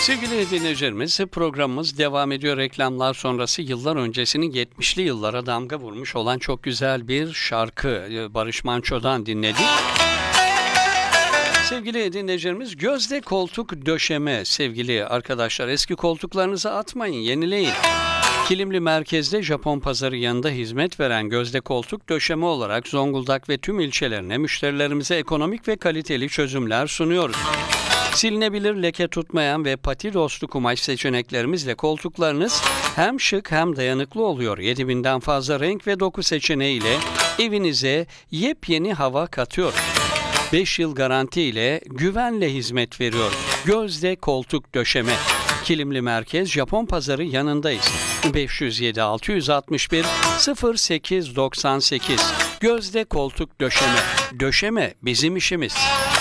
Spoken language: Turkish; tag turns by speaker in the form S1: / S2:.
S1: Sevgili dinleyicilerimiz, programımız devam ediyor. Reklamlar sonrası yıllar öncesinin 70'li yıllara damga vurmuş olan çok güzel bir şarkı Barış Manço'dan dinledik. Sevgili dinleyicilerimiz, gözde koltuk döşeme. Sevgili arkadaşlar, eski koltuklarınızı atmayın, yenileyin. Kilimli merkezde Japon pazarı yanında hizmet veren gözde koltuk döşeme olarak Zonguldak ve tüm ilçelerine müşterilerimize ekonomik ve kaliteli çözümler sunuyoruz. Silinebilir, leke tutmayan ve pati dostu kumaş seçeneklerimizle koltuklarınız hem şık hem dayanıklı oluyor. 7000'den fazla renk ve doku seçeneğiyle evinize yepyeni hava katıyor. 5 yıl garanti ile güvenle hizmet veriyoruz. Gözde koltuk döşeme. Kilimli Merkez Japon Pazarı yanındayız. 507 661 0898. Gözde koltuk döşeme. Döşeme bizim işimiz.